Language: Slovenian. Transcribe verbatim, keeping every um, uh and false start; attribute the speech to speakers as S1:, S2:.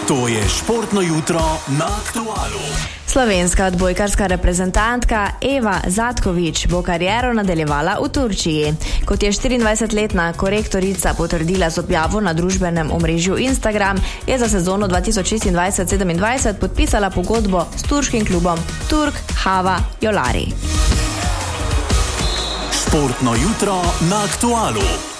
S1: To je športno jutro na Aktualu.
S2: Slovenska odbojkarska reprezentantka Eva Zatkovič bo kariero nadaljevala v Turčiji. Kot je štiriindvajsetletna korektorica potrdila z objavo na družbenem omrežju Instagram, je za sezono dva tisoč šestindvajset sedemindvajset podpisala pogodbo s turškim klubom Turk Hava Yolari.
S1: Športno jutro na Aktualu.